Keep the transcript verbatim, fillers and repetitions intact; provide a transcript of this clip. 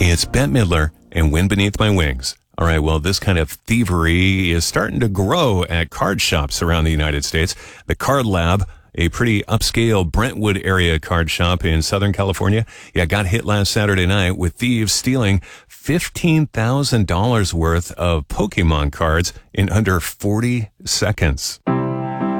It's Bette Midler and Wind Beneath My Wings. All right, well, this kind of thievery is starting to grow at card shops around the United States. The Card Lab, a pretty upscale Brentwood area card shop in Southern California, yeah, got hit last Saturday night with thieves stealing fifteen thousand dollars worth of Pokemon cards in under forty seconds.